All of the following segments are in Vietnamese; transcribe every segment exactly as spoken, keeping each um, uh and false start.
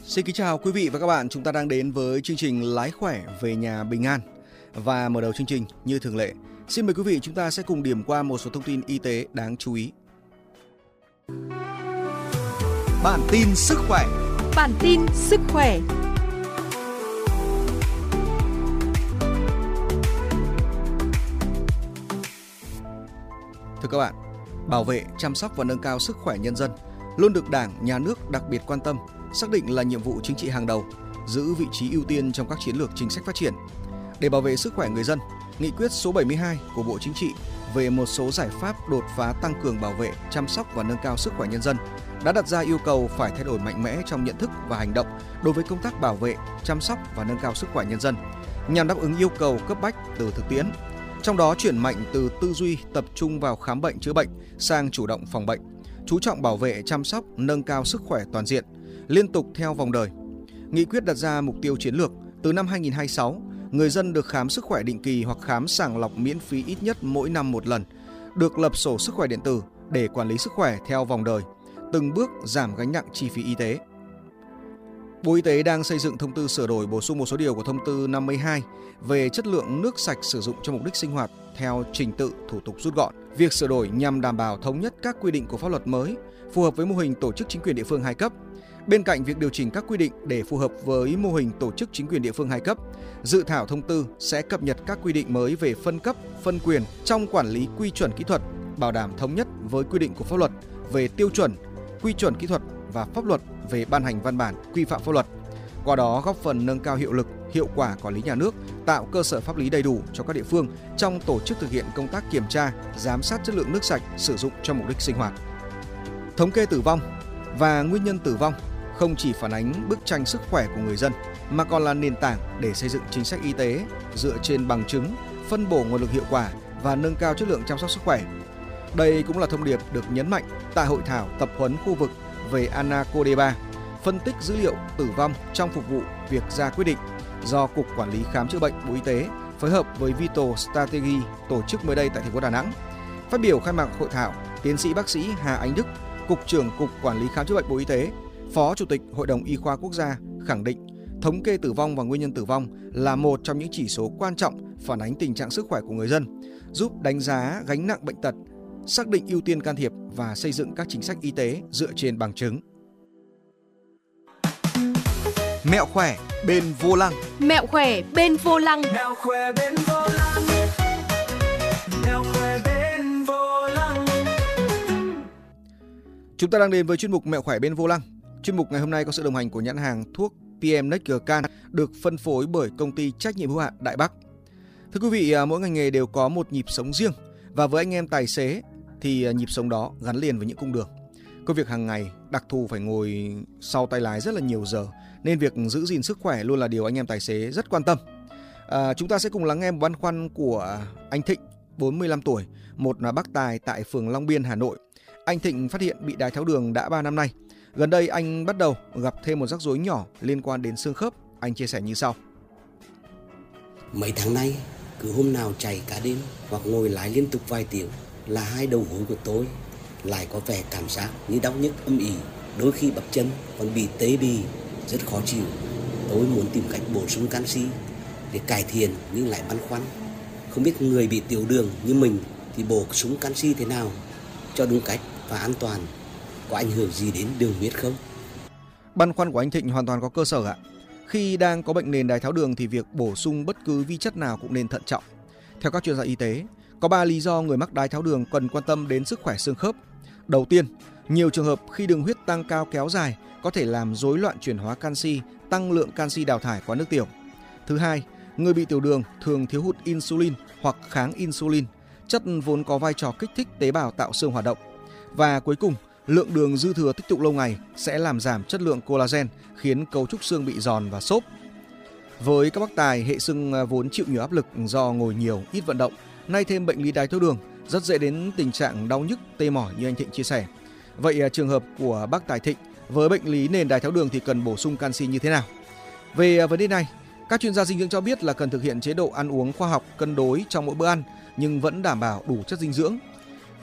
Xin kính chào quý vị và các bạn, chúng ta đang đến với chương trình Lái khỏe về nhà bình an. Và mở đầu chương trình như thường lệ, xin mời quý vị chúng ta sẽ cùng điểm qua một số thông tin y tế đáng chú ý. Bản tin sức khỏe. Bản tin sức khỏe. Thưa các bạn, bảo vệ, chăm sóc và nâng cao sức khỏe nhân dân luôn được Đảng, Nhà nước đặc biệt quan tâm, xác định là nhiệm vụ chính trị hàng đầu, giữ vị trí ưu tiên trong các chiến lược chính sách phát triển. Để bảo vệ sức khỏe người dân, Nghị quyết số bảy mươi hai của Bộ Chính trị về một số giải pháp đột phá tăng cường bảo vệ, chăm sóc và nâng cao sức khỏe nhân dân đã đặt ra yêu cầu phải thay đổi mạnh mẽ trong nhận thức và hành động đối với công tác bảo vệ, chăm sóc và nâng cao sức khỏe nhân dân, nhằm đáp ứng yêu cầu cấp bách từ thực tiễn. Trong đó chuyển mạnh từ tư duy tập trung vào khám bệnh chữa bệnh sang chủ động phòng bệnh, chú trọng bảo vệ, chăm sóc, nâng cao sức khỏe toàn diện, liên tục theo vòng đời. Nghị quyết đặt ra mục tiêu chiến lược từ năm hai nghìn không trăm hai mươi sáu, người dân được khám sức khỏe định kỳ hoặc khám sàng lọc miễn phí ít nhất mỗi năm một lần, được lập sổ sức khỏe điện tử để quản lý sức khỏe theo vòng đời, từng bước giảm gánh nặng chi phí y tế. Bộ Y tế đang xây dựng thông tư sửa đổi bổ sung một số điều của thông tư năm mươi hai về chất lượng nước sạch sử dụng cho mục đích sinh hoạt theo trình tự thủ tục rút gọn. Việc sửa đổi nhằm đảm bảo thống nhất các quy định của pháp luật mới, phù hợp với mô hình tổ chức chính quyền địa phương hai cấp. Bên cạnh việc điều chỉnh các quy định để phù hợp với mô hình tổ chức chính quyền địa phương hai cấp, dự thảo thông tư sẽ cập nhật các quy định mới về phân cấp, phân quyền trong quản lý quy chuẩn kỹ thuật, bảo đảm thống nhất với quy định của pháp luật về tiêu chuẩn, quy chuẩn kỹ thuật và pháp luật về ban hành văn bản quy phạm pháp luật. Qua đó góp phần nâng cao hiệu lực, hiệu quả quản lý nhà nước, tạo cơ sở pháp lý đầy đủ cho các địa phương trong tổ chức thực hiện công tác kiểm tra, giám sát chất lượng nước sạch sử dụng cho mục đích sinh hoạt. Thống kê tử vong và nguyên nhân tử vong không chỉ phản ánh bức tranh sức khỏe của người dân mà còn là nền tảng để xây dựng chính sách y tế dựa trên bằng chứng, phân bổ nguồn lực hiệu quả và nâng cao chất lượng chăm sóc sức khỏe. Đây cũng là thông điệp được nhấn mạnh tại hội thảo tập huấn khu vực về ANACODEBA, phân tích dữ liệu tử vong trong phục vụ việc ra quyết định do Cục Quản lý Khám chữa bệnh Bộ Y tế phối hợp với Vital Strategy tổ chức mới đây tại thành phố Đà Nẵng. Phát biểu khai mạc hội thảo, tiến sĩ bác sĩ Hà Anh Đức, Cục trưởng Cục Quản lý Khám chữa bệnh Bộ Y tế, Phó Chủ tịch Hội đồng Y khoa Quốc gia khẳng định thống kê tử vong và nguyên nhân tử vong là một trong những chỉ số quan trọng phản ánh tình trạng sức khỏe của người dân, giúp đánh giá gánh nặng bệnh tật, xác định ưu tiên can thiệp và xây dựng các chính sách y tế dựa trên bằng chứng. Mẹo khỏe bên vô lăng. Mẹo khỏe bên vô lăng. Mẹo khỏe bên vô lăng. Mẹo khỏe bên vô lăng. Chúng ta đang đến với chuyên mục Mẹo khỏe bên vô lăng. Chuyên mục ngày hôm nay có sự đồng hành của nhãn hàng thuốc pê em Nextcan được phân phối bởi công ty trách nhiệm hữu hạn Đại Bắc. Thưa quý vị, mỗi ngành nghề đều có một nhịp sống riêng và với anh em tài xế thì nhịp sống đó gắn liền với những cung đường. Công việc hàng ngày đặc thù phải ngồi sau tay lái rất là nhiều giờ nên việc giữ gìn sức khỏe luôn là điều anh em tài xế rất quan tâm. À, chúng ta sẽ cùng lắng nghe một băn khoăn của anh Thịnh, bốn mươi lăm tuổi, một bác tài tại phường Long Biên, Hà Nội. Anh Thịnh phát hiện bị đái tháo đường đã ba năm nay. Gần đây anh bắt đầu gặp thêm một rắc rối nhỏ liên quan đến xương khớp. Anh chia sẻ như sau. Mấy tháng nay, cứ hôm nào chạy cả đêm hoặc ngồi lái liên tục vài tiếng là hai đầu gối của tôi lại có vẻ cảm giác như đau nhức âm ỉ, đôi khi bắp chân còn bị tê bì, rất khó chịu. Tôi muốn tìm cách bổ sung canxi để cải thiện nhưng lại băn khoăn. Không biết người bị tiểu đường như mình thì bổ sung canxi thế nào cho đúng cách và an toàn, có ảnh hưởng gì đến đường huyết không? Băn khoăn của anh Thịnh hoàn toàn có cơ sở ạ. Khi đang có bệnh nền đái tháo đường thì việc bổ sung bất cứ vi chất nào cũng nên thận trọng. Theo các chuyên gia y tế, có ba lý do người mắc đái tháo đường cần quan tâm đến sức khỏe xương khớp. Đầu tiên, nhiều trường hợp khi đường huyết tăng cao kéo dài có thể làm rối loạn chuyển hóa canxi, tăng lượng canxi đào thải qua nước tiểu. Thứ hai, người bị tiểu đường thường thiếu hụt insulin hoặc kháng insulin, chất vốn có vai trò kích thích tế bào tạo xương hoạt động. Và cuối cùng, lượng đường dư thừa tích tụ lâu ngày sẽ làm giảm chất lượng collagen, khiến cấu trúc xương bị giòn và xốp. Với các bác tài, hệ xương vốn chịu nhiều áp lực do ngồi nhiều, ít vận động, nay thêm bệnh lý đái tháo đường, rất dễ đến tình trạng đau nhức, tê mỏi như anh Thịnh chia sẻ. Vậy trường hợp của bác tài Thịnh với bệnh lý nền đái tháo đường thì cần bổ sung canxi như thế nào? Về vấn đề này, các chuyên gia dinh dưỡng cho biết là cần thực hiện chế độ ăn uống khoa học, cân đối trong mỗi bữa ăn nhưng vẫn đảm bảo đủ chất dinh dưỡng.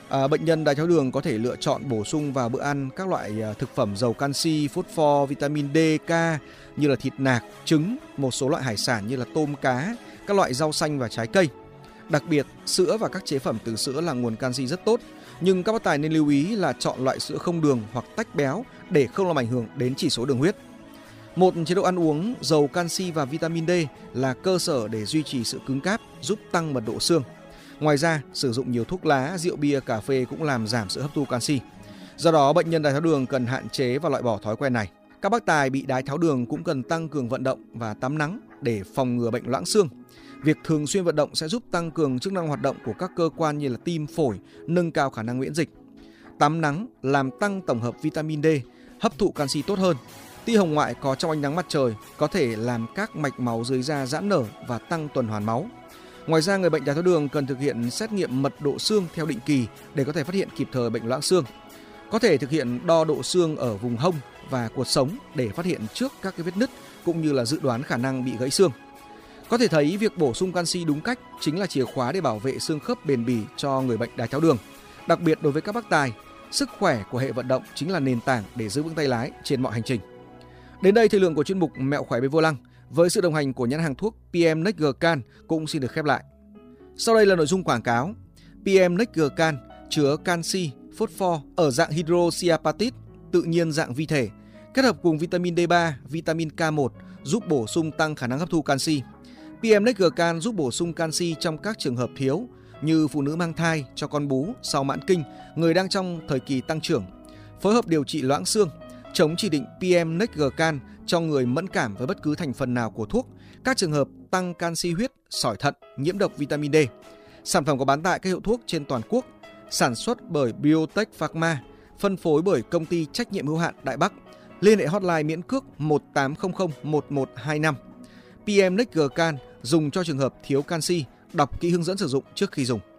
À, bệnh nhân đái tháo đường có thể lựa chọn bổ sung vào bữa ăn các loại à, thực phẩm giàu canxi, phosphor, vitamin D, K như là thịt nạc, trứng, một số loại hải sản như là tôm, cá, các loại rau xanh và trái cây. Đặc biệt, sữa và các chế phẩm từ sữa là nguồn canxi rất tốt, nhưng các bác tài nên lưu ý là chọn loại sữa không đường hoặc tách béo để không làm ảnh hưởng đến chỉ số đường huyết. Một chế độ ăn uống giàu canxi và vitamin D là cơ sở để duy trì sự cứng cáp, giúp tăng mật độ xương. Ngoài ra, sử dụng nhiều thuốc lá, rượu bia, cà phê cũng làm giảm sự hấp thu canxi. Do đó, bệnh nhân đái tháo đường cần hạn chế và loại bỏ thói quen này. Các bác tài bị đái tháo đường cũng cần tăng cường vận động và tắm nắng để phòng ngừa bệnh loãng xương. Việc thường xuyên vận động sẽ giúp tăng cường chức năng hoạt động của các cơ quan như là tim, phổi, nâng cao khả năng miễn dịch. Tắm nắng làm tăng tổng hợp vitamin D, hấp thụ canxi tốt hơn. Tia hồng ngoại có trong ánh nắng mặt trời có thể làm các mạch máu dưới da giãn nở và tăng tuần hoàn máu. Ngoài ra, người bệnh đái tháo đường cần thực hiện xét nghiệm mật độ xương theo định kỳ để có thể phát hiện kịp thời bệnh loãng xương. Có thể thực hiện đo độ xương ở vùng hông và cột sống để phát hiện trước các cái vết nứt cũng như là dự đoán khả năng bị gãy xương. Có thể thấy việc bổ sung canxi đúng cách chính là chìa khóa để bảo vệ xương khớp bền bỉ cho người bệnh đái tháo đường. Đặc biệt đối với các bác tài, sức khỏe của hệ vận động chính là nền tảng để giữ vững tay lái trên mọi hành trình. Đến đây, thời lượng của chuyên mục Mẹo khỏe bên vô lăng với sự đồng hành của nhãn hàng thuốc pê em Nextgercan cũng xin được khép lại. Sau đây là nội dung quảng cáo. pê em Nextgercan chứa canxi, phosphor ở dạng hydroxyapatite tự nhiên dạng vi thể, kết hợp cùng vitamin D ba, vitamin K một giúp bổ sung tăng khả năng hấp thu canxi. pê em Nextgercan giúp bổ sung canxi trong các trường hợp thiếu như phụ nữ mang thai, cho con bú, sau mãn kinh, người đang trong thời kỳ tăng trưởng. Phối hợp điều trị loãng xương, chống chỉ định pê em Nextgercan cho người mẫn cảm với bất cứ thành phần nào của thuốc, các trường hợp tăng canxi huyết, sỏi thận, nhiễm độc vitamin D. Sản phẩm có bán tại các hiệu thuốc trên toàn quốc, sản xuất bởi Biotech Pharma, phân phối bởi công ty trách nhiệm hữu hạn Đại Bắc. Liên hệ hotline miễn cước một tám không không một một hai năm. pê em Nextgercan dùng cho trường hợp thiếu canxi, đọc kỹ hướng dẫn sử dụng trước khi dùng.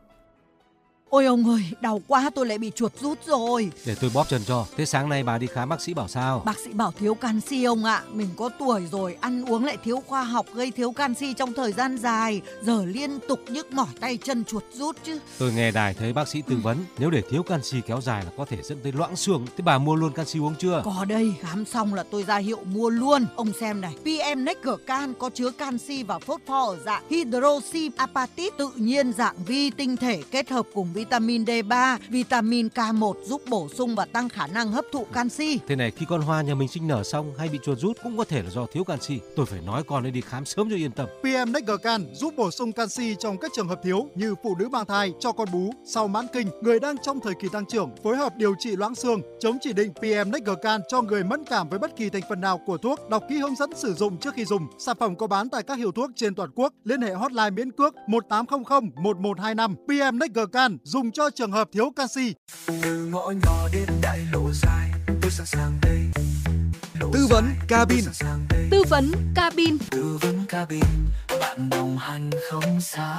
Ôi ông ơi, đau quá, tôi lại bị chuột rút rồi. Để tôi bóp chân cho. Thế sáng nay bà đi khám bác sĩ bảo sao? Bác sĩ bảo thiếu canxi ông ạ. Mình có tuổi rồi, ăn uống lại thiếu khoa học, gây thiếu canxi trong thời gian dài. Giờ liên tục nhức mỏi tay chân, chuột rút chứ. Tôi nghe đài thấy bác sĩ tư vấn, nếu để thiếu canxi kéo dài là có thể dẫn tới loãng xương. Thế bà mua luôn canxi uống chưa? Có đây, khám xong là tôi ra hiệu mua luôn. Ông xem này, pê em Nextgercan có chứa canxi và phosphor ở dạng hydroxyapatite tự nhiên dạng vi tinh thể kết hợp cùng vitamin D ba, vitamin K một giúp bổ sung và tăng khả năng hấp thụ canxi. Thế này, khi con hoa nhà mình sinh nở xong hay bị chuột rút cũng có thể là do thiếu canxi. Tôi phải nói con ấy đi khám sớm cho yên tâm. pê em Nextgercan giúp bổ sung canxi trong các trường hợp thiếu như phụ nữ mang thai, cho con bú, sau mãn kinh, người đang trong thời kỳ tăng trưởng, phối hợp điều trị loãng xương, chống chỉ định pê em Nextgercan cho người mẫn cảm với bất kỳ thành phần nào của thuốc, đọc kỹ hướng dẫn sử dụng trước khi dùng. Sản phẩm có bán tại các hiệu thuốc trên toàn quốc. Liên hệ hotline miễn cước một tám không không một một hai năm. pê em Nextgercan dùng cho trường hợp thiếu canxi. Từ ngõ nhỏ đến đại lộ dài, tôi sẵn sàng đây. Tư vấn cabin. Tư vấn cabin. Tư vấn cabin, bạn đồng hành không xa.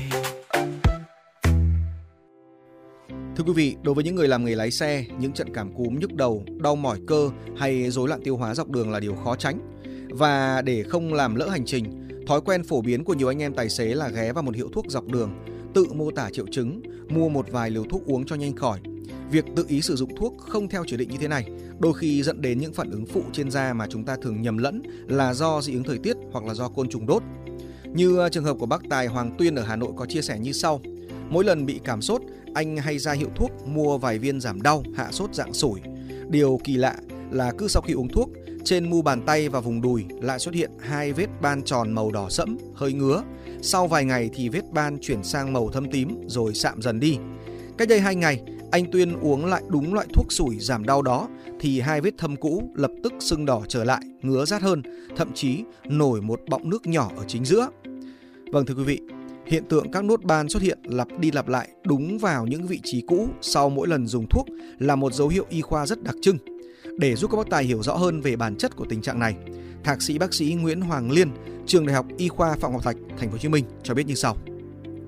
Thưa quý vị, đối với những người làm nghề lái xe, những trận cảm cúm, nhức đầu, đau mỏi cơ hay rối loạn tiêu hóa dọc đường là điều khó tránh. Và để không làm lỡ hành trình, thói quen phổ biến của nhiều anh em tài xế là ghé vào một hiệu thuốc dọc đường, tự mô tả triệu chứng, mua một vài liều thuốc uống cho nhanh khỏi. Việc tự ý sử dụng thuốc không theo chỉ định như thế này đôi khi dẫn đến những phản ứng phụ trên da mà chúng ta thường nhầm lẫn là do dị ứng thời tiết hoặc là do côn trùng đốt. Như trường hợp của bác Tài Hoàng Tuyên ở Hà Nội có chia sẻ như sau. Mỗi lần bị cảm sốt, anh hay ra hiệu thuốc mua vài viên giảm đau, hạ sốt dạng sủi. Điều kỳ lạ là cứ sau khi uống thuốc, trên mu bàn tay và vùng đùi lại xuất hiện hai vết ban tròn màu đỏ sẫm, hơi ngứa. Sau vài ngày thì vết ban chuyển sang màu thâm tím rồi sạm dần đi. Cách đây hai ngày, anh Tuyên uống lại đúng loại thuốc sủi giảm đau đó thì hai vết thâm cũ lập tức sưng đỏ trở lại, ngứa rát hơn, thậm chí nổi một bọng nước nhỏ ở chính giữa. Vâng thưa quý vị, hiện tượng các nốt ban xuất hiện lặp đi lặp lại đúng vào những vị trí cũ sau mỗi lần dùng thuốc là một dấu hiệu y khoa rất đặc trưng. Để giúp các bác tài hiểu rõ hơn về bản chất của tình trạng này, Thạc sĩ bác sĩ Nguyễn Hoàng Liên, Trường Đại học Y khoa Phạm Ngọc Thạch, Thành phố Hồ Chí Minh cho biết như sau.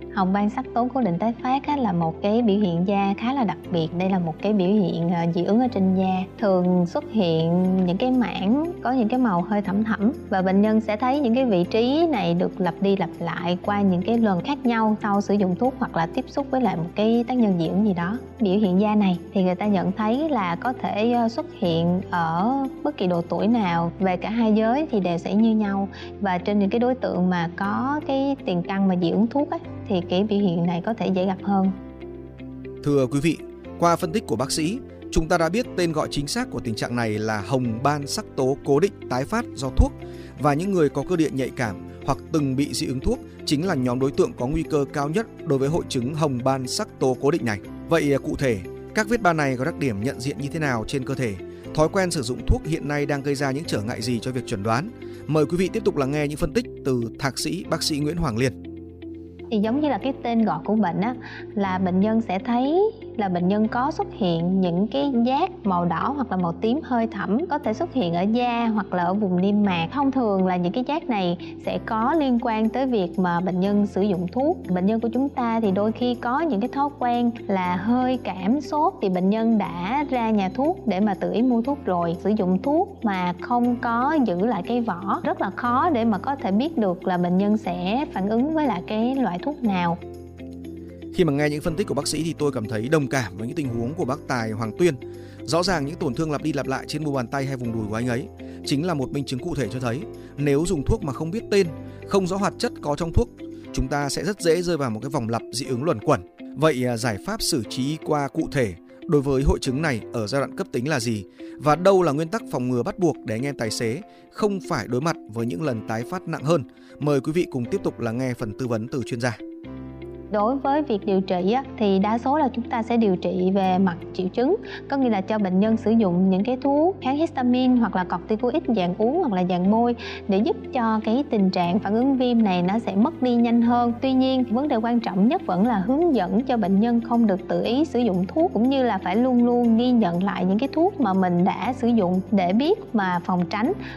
Hồng ban sắc tố cố định tái phát á, là một cái biểu hiện da khá là đặc biệt. Đây là một cái biểu hiện uh, dị ứng ở trên da, thường xuất hiện những cái mảng có những cái màu hơi thẫm thẫm, và bệnh nhân sẽ thấy những cái vị trí này được lặp đi lặp lại qua những cái lần khác nhau sau sử dụng thuốc hoặc là tiếp xúc với lại một cái tác nhân dị ứng gì đó. Biểu hiện da này thì người ta nhận thấy là có thể uh, xuất hiện ở bất kỳ độ tuổi nào, về cả hai giới thì đều sẽ như nhau, và trên những cái đối tượng mà có cái tiền căn mà dị ứng thuốc ấy, thì cái biểu hiện này có thể dễ gặp hơn. Thưa quý vị, qua phân tích của bác sĩ, chúng ta đã biết tên gọi chính xác của tình trạng này là hồng ban sắc tố cố định tái phát do thuốc, và những người có cơ địa nhạy cảm hoặc từng bị dị ứng thuốc chính là nhóm đối tượng có nguy cơ cao nhất đối với hội chứng hồng ban sắc tố cố định này. Vậy cụ thể, các vết ban này có đặc điểm nhận diện như thế nào trên cơ thể? Thói quen sử dụng thuốc hiện nay đang gây ra những trở ngại gì cho việc chẩn đoán? Mời quý vị tiếp tục lắng nghe những phân tích từ thạc sĩ bác sĩ Nguyễn Hoàng Liên. Thì giống như là cái tên gọi của bệnh á, là bệnh nhân sẽ thấy là bệnh nhân có xuất hiện những cái giác màu đỏ hoặc là màu tím hơi thẫm, có thể xuất hiện ở da hoặc là ở vùng niêm mạc. Thông thường là những cái giác này sẽ có liên quan tới việc mà bệnh nhân sử dụng thuốc. Bệnh nhân của chúng ta thì đôi khi có những cái thói quen là hơi cảm sốt thì bệnh nhân đã ra nhà thuốc để mà tự ý mua thuốc rồi. Sử dụng thuốc mà không có giữ lại cái vỏ, rất là khó để mà có thể biết được là bệnh nhân sẽ phản ứng với lại cái loại thuốc nào. Khi mà nghe những phân tích của bác sĩ thì tôi cảm thấy đồng cảm với những tình huống của bác Tài Hoàng Tuyên. Rõ ràng những tổn thương lặp đi lặp lại trên mu bàn tay hay vùng đùi của anh ấy chính là một minh chứng cụ thể cho thấy nếu dùng thuốc mà không biết tên, không rõ hoạt chất có trong thuốc, chúng ta sẽ rất dễ rơi vào một cái vòng lặp dị ứng luẩn quẩn. Vậy giải pháp xử trí qua cụ thể đối với hội chứng này ở giai đoạn cấp tính là gì? Và đâu là nguyên tắc phòng ngừa bắt buộc để anh em tài xế không phải đối mặt với những lần tái phát nặng hơn? Mời quý vị cùng tiếp tục lắng nghe phần tư vấn từ chuyên gia. Đối với việc điều trị á, thì đa số là chúng ta sẽ điều trị về mặt triệu chứng, có nghĩa là cho bệnh nhân sử dụng những cái thuốc kháng histamine hoặc là corticoid dạng uống hoặc là dạng bôi để giúp cho cái tình trạng phản ứng viêm này nó sẽ mất đi nhanh hơn. Tuy nhiên, vấn đề quan trọng nhất vẫn là hướng dẫn cho bệnh nhân không được tự ý sử dụng thuốc, cũng như là phải luôn luôn ghi nhận lại những cái thuốc mà mình đã sử dụng để biết mà phòng tránh.